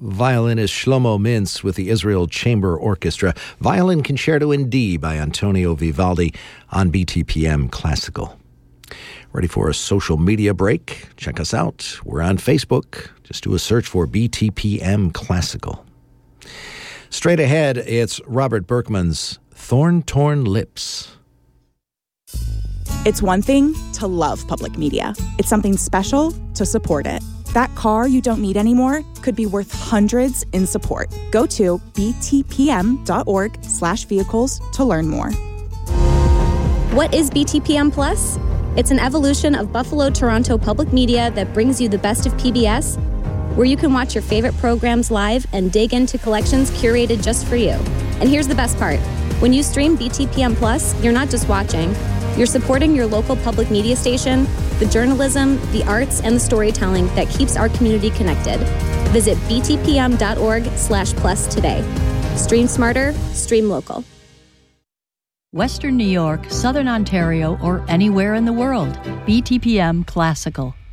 Violinist Shlomo Mintz with the Israel Chamber Orchestra. Violin Concerto in D by Antonio Vivaldi on BTPM Classical. Ready for a social media break? Check us out. We're on Facebook. Just do a search for BTPM Classical. Straight ahead, it's Robert Berkman's Thorn-Torn Lips. It's one thing to love public media. It's something special to support it. That car you don't need anymore could be worth hundreds in support. Go to btpm.org/vehicles to learn more. What is BTPM Plus? It's an evolution of Buffalo Toronto public media that brings you the best of PBS, where you can watch your favorite programs live and dig into collections curated just for you. And here's the best part. When you stream BTPM Plus, you're not just watching. You're supporting your local public media station, the journalism, the arts, and the storytelling that keeps our community connected. Visit btpm.org/plus today. Stream smarter, stream local. Western New York, Southern Ontario, or anywhere in the world. BTPM Classical.